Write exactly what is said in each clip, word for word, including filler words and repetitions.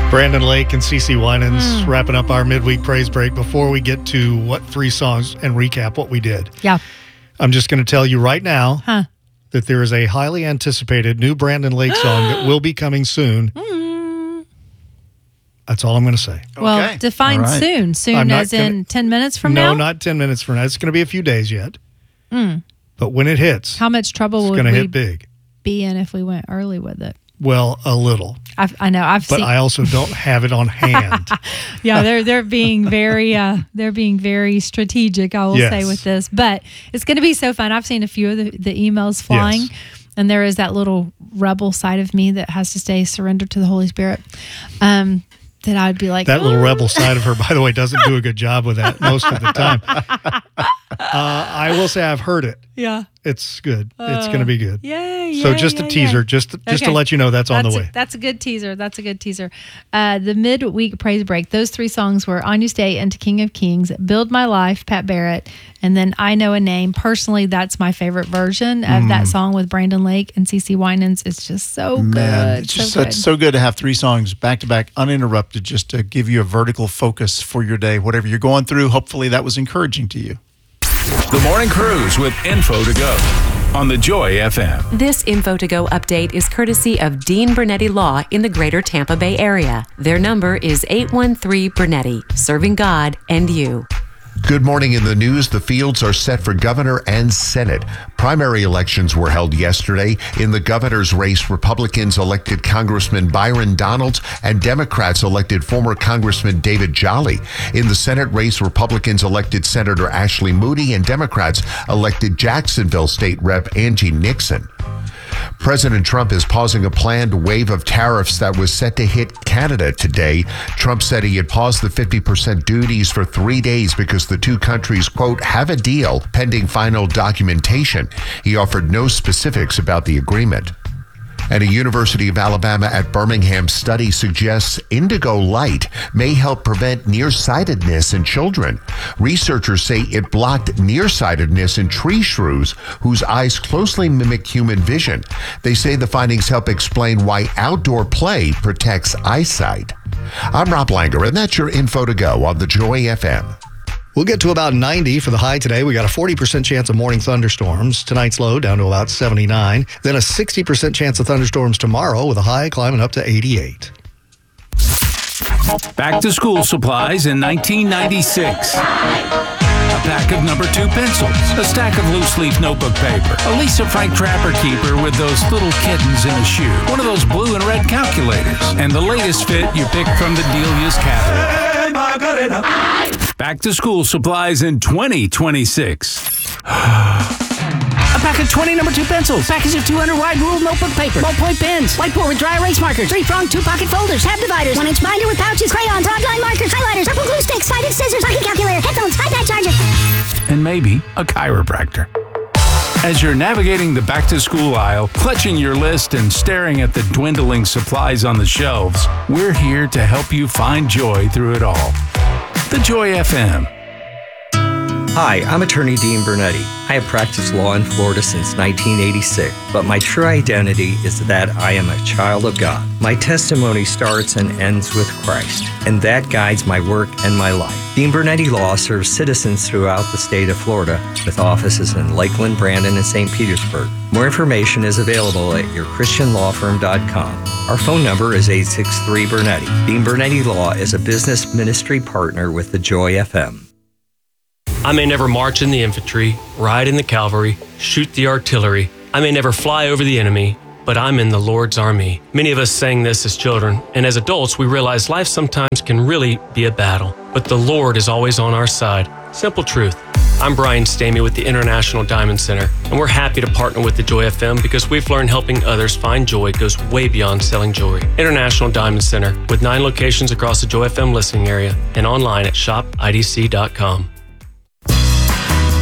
Brandon Lake and CeCe Winans mm. wrapping up our midweek praise break before we get to what three songs and recap what we did. Yeah. I'm just going to tell you right now huh. that there is a highly anticipated new Brandon Lake song that will be coming soon. Mm. That's all I'm going to say. Well, okay. define right. soon. Soon as gonna, in ten minutes from no, now? No, not ten minutes from now. It's going to be a few days yet. Mm. But when it hits, how much trouble it's would gonna we hit big. be in if we went early with it? Well, a little. I've, I know. I've but seen. I also don't have it on hand. yeah, they're they're being very uh, they're being very strategic. I will yes. say with this, but it's going to be so fun. I've seen a few of the, the emails flying, yes. and there is that little rebel side of me that has to stay surrendered to the Holy Spirit. Um, that I'd be like that oh. little rebel side of her. By the way, doesn't do a good job with that most of the time. Uh, I will say I've heard it. Yeah. It's good. Uh, it's going to be good. Yay, So yay, just yay, a teaser, yay. just just okay. to let you know that's, that's on the a, way. That's a good teaser. That's a good teaser. Uh, the midweek praise break, those three songs were On You Stay and To King of Kings, Build My Life, Pat Barrett, and then I Know a Name. Personally, that's my favorite version of mm. that song with Brandon Lake and CeCe Winans. It's just so Man, good. It's just so good. It's so good to have three songs back to back, uninterrupted, just to give you a vertical focus for your day, whatever you're going through. Hopefully that was encouraging to you. The Morning Cruise with Info to Go on the Joy F M. This Info to Go update is courtesy of Dean Bernetti Law in the greater Tampa Bay area. Their number is eight one three Bernetti, serving God and you. Good morning. In the news, the fields are set for governor and Senate. Primary elections were held yesterday. In the governor's race, Republicans elected Congressman Byron Donalds and Democrats elected former Congressman David Jolly. In the Senate race, Republicans elected Senator Ashley Moody and Democrats elected Jacksonville State Rep Angie Nixon. President Trump is pausing a planned wave of tariffs that was set to hit Canada today. Trump said he had paused the fifty percent duties for three days because the two countries, quote, have a deal pending final documentation. He offered no specifics about the agreement. And a University of Alabama at Birmingham study suggests indigo light may help prevent nearsightedness in children. Researchers say it blocked nearsightedness in tree shrews whose eyes closely mimic human vision. They say the findings help explain why outdoor play protects eyesight. I'm Rob Langer, and that's your Info to Go on the Joy F M. We'll get to about ninety for the high today. We got a forty percent chance of morning thunderstorms. Tonight's low down to about seventy-nine. Then a sixty percent chance of thunderstorms tomorrow with a high climbing up to eighty-eight. Back to school supplies in nineteen ninety-six. A pack of number two pencils, a stack of loose-leaf notebook paper, a Lisa Frank Trapper Keeper with those little kittens in a shoe, one of those blue and red calculators, and the latest fit you picked from the Delia's catalog. Back to school supplies in twenty twenty-six. A pack of twenty number two pencils, package of two hundred wide ruled notebook paper, ballpoint pens, whiteboard with dry erase markers, three-pronged two-pocket folders, tab dividers, one-inch binder with pouches, crayons, broadline markers, highlighters, purple glue sticks, five-inch scissors, pocket calculator, headphones, iPad charger, and maybe a chiropractor. As you're navigating the back-to-school aisle, clutching your list and staring at the dwindling supplies on the shelves, we're here to help you find joy through it all. The Joy F M. Hi, I'm attorney Dean Bernetti. I have practiced law in Florida since nineteen eighty-six, but my true identity is that I am a child of God. My testimony starts and ends with Christ, and that guides my work and my life. Dean Bernetti Law serves citizens throughout the state of Florida with offices in Lakeland, Brandon, and Saint Petersburg. More information is available at your christian law firm dot com. Our phone number is eight six three Bernetti. Dean Bernetti Law is a business ministry partner with the Joy F M. I may never march in the infantry, ride in the cavalry, shoot the artillery. I may never fly over the enemy, but I'm in the Lord's army. Many of us sang this as children, and as adults we realize life sometimes can really be a battle. But the Lord is always on our side. Simple truth. I'm Brian Stamey with the International Diamond Center, and we're happy to partner with the Joy F M because we've learned helping others find joy goes way beyond selling jewelry. International Diamond Center, with nine locations across the Joy F M listening area and online at shop I D C dot com.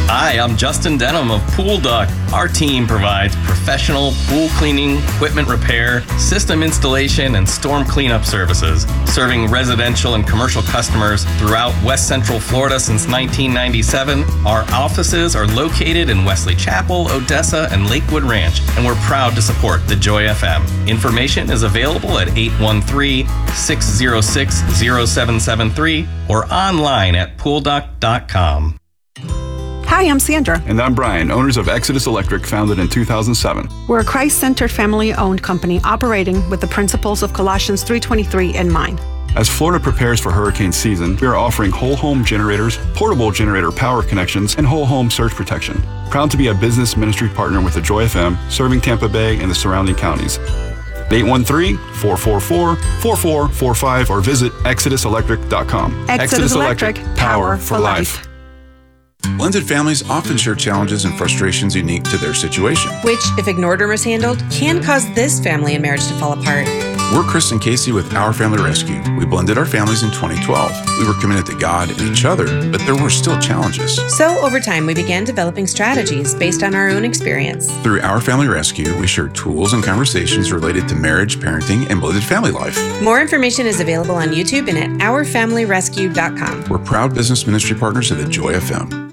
Hi, I'm Justin Denham of Pool Duck. Our team provides professional pool cleaning, equipment repair, system installation, and storm cleanup services, serving residential and commercial customers throughout West Central Florida since nineteen ninety-seven. Our offices are located in Wesley Chapel, Odessa, and Lakewood Ranch, and we're proud to support the Joy F M. Information is available at eight one three, six zero six, zero seven seven three or online at pool duck dot com. Hi, I'm Sandra. And I'm Brian, owners of Exodus Electric, founded in two thousand seven. We're a Christ-centered, family-owned company operating with the principles of Colossians three twenty-three in mind. As Florida prepares for hurricane season, we are offering whole home generators, portable generator power connections, and whole home surge protection. Proud to be a business ministry partner with the Joy F M, serving Tampa Bay and the surrounding counties. eight one three, four four four, four four four five or visit exodus electric dot com. Exodus, Exodus Electric, Electric, power for life. Blended families often share challenges and frustrations unique to their situation, which, if ignored or mishandled, can cause this family and marriage to fall apart. We're Chris and Casey with Our Family Rescue. We blended our families in twenty twelve. We were committed to God and each other, but there were still challenges. So, over time, we began developing strategies based on our own experience. Through Our Family Rescue, we shared tools and conversations related to marriage, parenting, and blended family life. More information is available on YouTube and at our family rescue dot com. We're proud business ministry partners of the Joy F M.